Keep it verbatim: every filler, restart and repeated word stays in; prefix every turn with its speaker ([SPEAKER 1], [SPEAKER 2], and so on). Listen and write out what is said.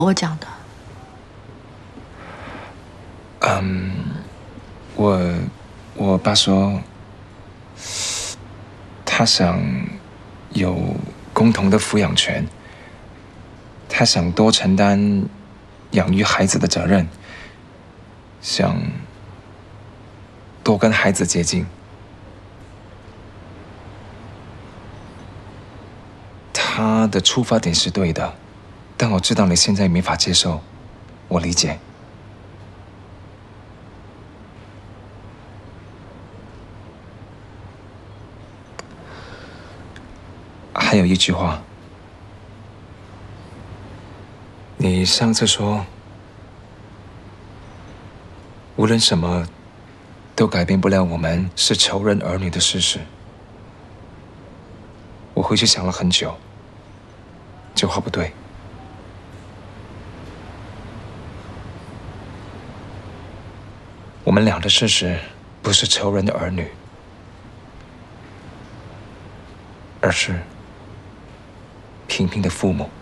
[SPEAKER 1] 我讲的。
[SPEAKER 2] 嗯，我我爸说，他想有共同的抚养权，他想多承担养育孩子的责任，想多跟孩子接近。他的出发点是对的，但我知道你现在没法接受，我理解。还有一句话，你上次说，无论什么都改变不了我们是仇人儿女的事实。我回去想了很久，这话不对。我们俩的事实不是仇人的儿女，而是平平的父母。